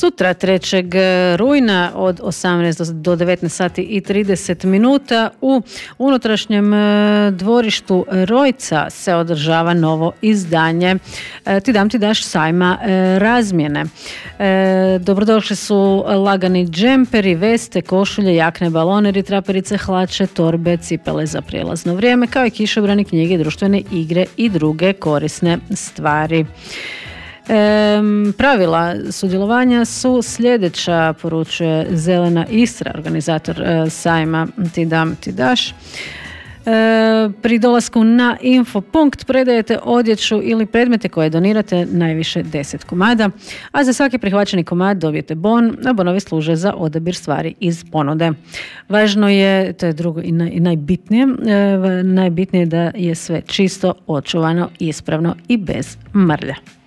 Sutra 3. rujna od 18 do 19 sati i 30 minuta u unutrašnjem dvorištu Rojca se održava novo izdanje Ti dam ti daš sajma razmjene. Dobrodošli su lagani džemperi, veste, košulje, jakne, baloneri, traperice, hlače, torbe, cipele za prijelazno vrijeme, kao i kišobrani, knjige, društvene igre i druge korisne stvari. Pravila sudjelovanja su sljedeća, poručuje Zelena Istra, organizator sajma Ti dam ti daš. Pri dolasku na infopunkt predajete odjeću ili predmete koje donirate, najviše 10 komada, a za svaki prihvaćeni komad dobijete bon, a bonovi služe za odabir stvari iz ponude. Važno je, to je drugo i najbitnije da je sve čisto, očuvano, ispravno i bez mrlja.